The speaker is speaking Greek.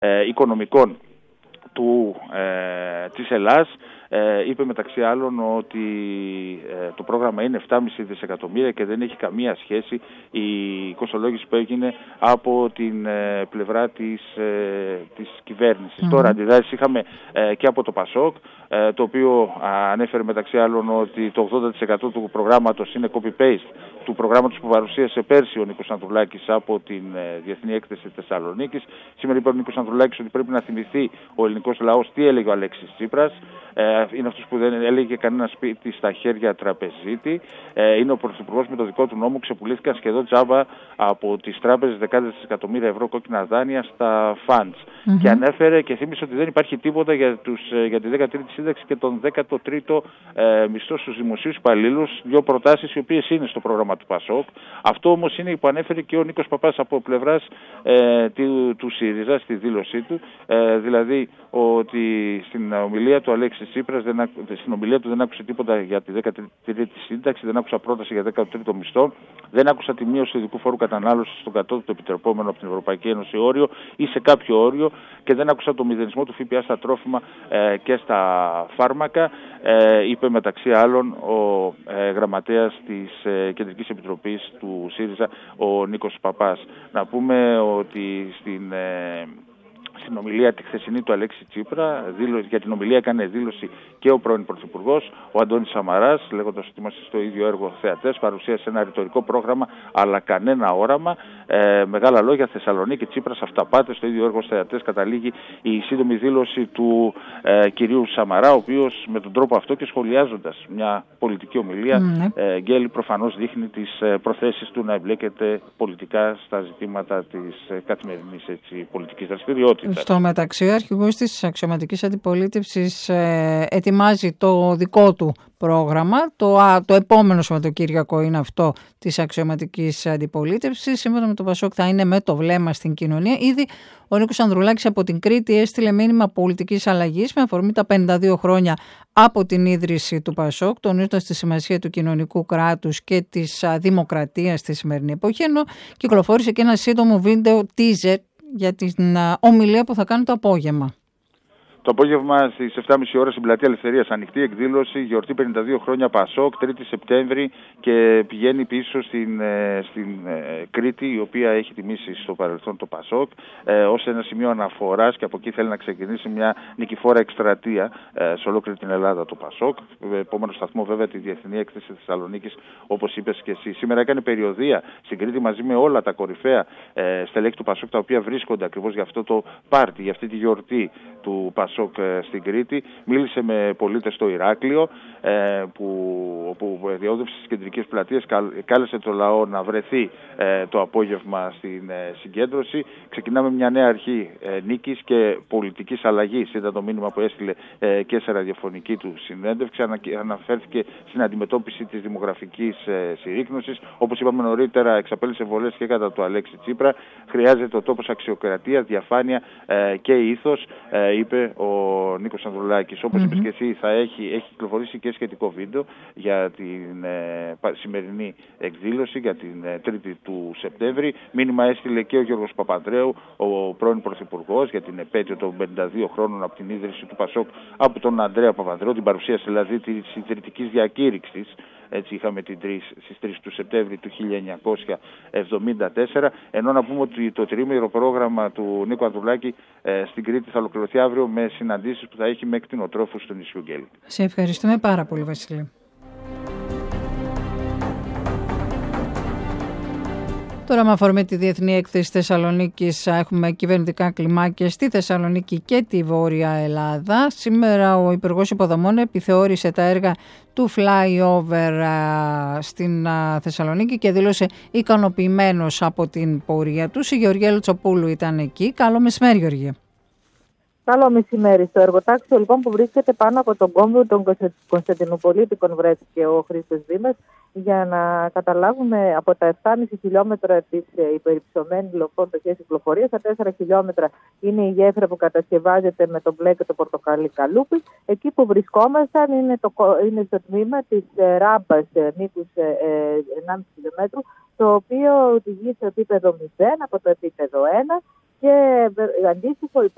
οικονομικών της Ελλάς. Είπε μεταξύ άλλων ότι το πρόγραμμα είναι 7,5 δισεκατομμύρια και δεν έχει καμία σχέση η κοστολόγηση που έγινε από την πλευρά της κυβέρνησης. Τώρα αντιδράσεις είχαμε και από το ΠΑΣΟΚ, το οποίο ανέφερε μεταξύ άλλων ότι το 80% του προγράμματος είναι copy-paste του προγράμματος που παρουσίασε πέρσι ο Νίκος Ανδρουλάκης από την Διεθνή Έκθεση Θεσσαλονίκης. Σήμερα είπε ο Νίκος Ανδρουλάκης ότι πρέπει να θυμηθεί ο ελληνικός λαός τι έλεγε ο Αλέξης Τσίπρας. Είναι αυτός που δεν έλεγε κανένα σπίτι στα χέρια τραπεζίτη. Είναι ο πρωθυπουργός με το δικό του νόμο. Ξεπουλήθηκαν σχεδόν τζάμπα από τις τράπεζες δεκάδες δισεκατομμύρια ευρώ κόκκινα δάνεια στα funds. Και ανέφερε και θύμισε ότι δεν υπάρχει τίποτα για τη 13η σύνταξη και τον 13ο μισθό στους δημοσίους υπαλλήλους. Δύο προτάσεις οι οποίες είναι στο πρόγραμμα του ΠΑΣΟΚ. Αυτό όμως είναι που ανέφερε και ο Νίκος Παπάς από πλευράς του ΣΥΡΙΖΑ στη δήλωσή του. Δηλαδή ότι στην ομιλία του Αλέξη Τσίπρας στην ομιλία του δεν άκουσε τίποτα για τη 13η σύνταξη, δεν άκουσα πρόταση για 13ο μισθό, δεν άκουσα τη μείωση του ειδικού φόρου κατανάλωσης στον κατώτατο επιτρεπόμενο από την Ευρωπαϊκή Ένωση όριο ή σε κάποιο όριο και δεν άκουσα το μηδενισμό του ΦΠΑ στα τρόφιμα και στα φάρμακα. Είπε μεταξύ άλλων ο γραμματέας της Κεντρικής Επιτροπής του ΣΥΡΙΖΑ, ο Νίκος Παπάς. Να πούμε ότι στην ομιλία τη χθεσινή του Αλέξη Τσίπρα, για την ομιλία έκανε δήλωση και ο πρώην Πρωθυπουργός, ο Αντώνης Σαμαράς, λέγοντας ότι είμαστε στο ίδιο έργο θεατές, παρουσίασε ένα ρητορικό πρόγραμμα, αλλά κανένα όραμα. Μεγάλα λόγια, Θεσσαλονίκη, Τσίπρας, αυταπάτες, στο ίδιο έργο θεατές, καταλήγει η σύντομη δήλωση του κυρίου Σαμαρά, ο οποίος με τον τρόπο αυτό και σχολιάζοντας μια πολιτική ομιλία, Γκέλη προφανώς δείχνει τις προθέσεις του να εμπλέκεται πολιτικά στα ζητήματα της καθημερινής πολιτικής δραστηριότητας. Στο μεταξύ, ο αρχηγός της αξιωματικής αντιπολίτευσης ετοιμάζει το δικό του πρόγραμμα. Το επόμενο Σαββατοκύριακο είναι αυτό της αξιωματικής αντιπολίτευσης. Σύμφωνα με το ΠΑΣΟΚ θα είναι με το βλέμμα στην κοινωνία. Ήδη ο Νίκος Ανδρουλάκης από την Κρήτη έστειλε μήνυμα πολιτικής αλλαγής με αφορμή τα 52 χρόνια από την ίδρυση του ΠΑΣΟΚ, τονίζοντας τη σημασία του κοινωνικού κράτους και της δημοκρατίας στη σημερινή εποχή, ενώ κυκλοφόρησε και ένα σύντομο βίντεο teaser για την ομιλία που θα κάνει το απόγευμα. Το απόγευμα στις 7.30 ώρα στην Πλατεία Ελευθερίας, ανοιχτή εκδήλωση, γιορτή 52 χρόνια ΠΑΣΟΚ, 3η Σεπτέμβρη, και πηγαίνει πίσω στην Κρήτη, η οποία έχει τιμήσει στο παρελθόν το ΠΑΣΟΚ, ως ένα σημείο αναφοράς, και από εκεί θέλει να ξεκινήσει μια νικηφόρα εκστρατεία σε ολόκληρη την Ελλάδα το ΠΑΣΟΚ. Επόμενο σταθμό βέβαια τη Διεθνή Έκθεση Θεσσαλονίκης, όπως είπες και εσύ. Σήμερα έκανε περιοδεία στην Κρήτη μαζί με όλα τα κορυφαία στελέχη του ΠΑΣΟΚ, τα οποία βρίσκονται ακριβώς για αυτό το πάρτι, για αυτή τη γιορτή του ΠΑΣΟΚ στην Κρήτη. Μίλησε με πολίτες στο Ηράκλειο, όπου διόδευσε στις κεντρικές πλατείες, κάλεσε το λαό να βρεθεί το απόγευμα στην συγκέντρωση. Ξεκινάμε μια νέα αρχή νίκης και πολιτικής αλλαγής. Ήταν το μήνυμα που έστειλε και σε ραδιοφωνική του συνέντευξη. Αναφέρθηκε στην αντιμετώπιση της δημογραφικής συρρίκνωσης. Όπως είπαμε νωρίτερα, εξαπέλυσε βολές και κατά του Αλέξη Τσίπρα. Χρειάζεται ο τόπος αξιοκρατία, διαφάνεια και ήθος, είπε ο Νίκος Ανδρουλάκης. Όπως είπες και εσύ, έχει κυκλοφορήσει και σχετικό βίντεο για την σημερινή εκδήλωση, για την 3η του Σεπτέμβρη. Μήνυμα έστειλε και ο Γιώργος Παπανδρέου, ο πρώην Πρωθυπουργός, για την επέτειο των 52 χρόνων από την ίδρυση του ΠΑΣΟΚ από τον Ανδρέα Παπανδρέου, την παρουσίαση δηλαδή της ιδρυτικής διακήρυξης. Έτσι είχαμε στις 3 του Σεπτέμβρη του 1974, ενώ να πούμε ότι το τριήμερο πρόγραμμα του Νίκου Ανδρουλάκη στην Κρήτη θα ολοκληρωθεί αύριο με συναντήσεις που θα έχει με κτηνοτρόφους του νησιού Γκέλη. Σε ευχαριστούμε πάρα πολύ, Βασίλη. Τώρα, με αφορμή τη Διεθνή Έκθεση Θεσσαλονίκης, έχουμε κυβερνητικά κλιμάκια στη Θεσσαλονίκη και τη Βόρεια Ελλάδα. Σήμερα ο Υπουργός Υποδομών επιθεώρησε τα έργα του flyover στην Θεσσαλονίκη και δήλωσε ικανοποιημένος από την πορεία τους. Η Γεωργία Λουτσοπούλου ήταν εκεί. Καλό μεσημέρι, Γεωργία. Καλό μεσημέρι. Στο εργοτάξιο λοιπόν που βρίσκεται πάνω από τον κόμβο των Κωνσταντινουπολίτικων βρέθηκε ο Χρήστος Δήμας, για να καταλάβουμε από τα 7,5 χιλιόμετρα της υπερυψωμένη λεωφόρτωσης κυκλοφορίας, τα 4 χιλιόμετρα είναι η γέφυρα που κατασκευάζεται με το μπλε και το πορτοκαλί καλούπι. Εκεί που βρισκόμασταν είναι στο τμήμα της ράμπας μήκους 1,5 χιλιόμετρου, το οποίο οδηγεί στο επίπεδο 0 από το επίπεδο 1. Και αντίστοιχο